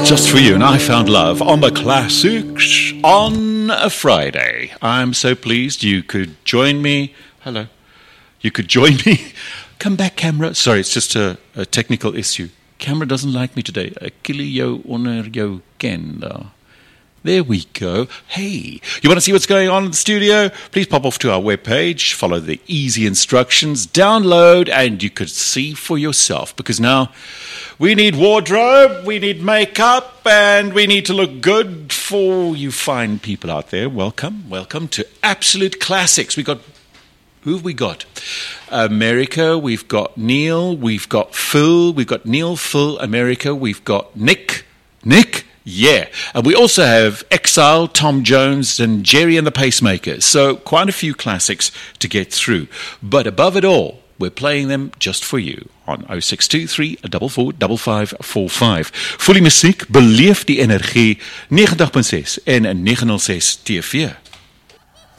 Just for you, and I found love on the classics on a Friday. I'm so pleased you could join me. Hello. You could join me. Come back, camera. Sorry, it's just a technical issue. Camera doesn't like me today. Kili jou onder jou ken daar. There we go. Hey, you want to see what's going on in the studio? Please pop off to our webpage, follow the easy instructions, download, and you could see for yourself. Because now we need wardrobe, we need makeup, and we need to look good for you fine people out there. Welcome to Absolute Classics. Who have we got? America, we've got Neil, we've got Phil, we've got Neil, Phil, America, we've got Nick, yeah. And we also have Exile, Tom Jones, and Jerry and the Pacemakers. So quite a few classics to get through. But above it all, we're playing them just for you on 0623 44 5545. Voel die musiek, beleef die energie, 90.6 en 906 TV.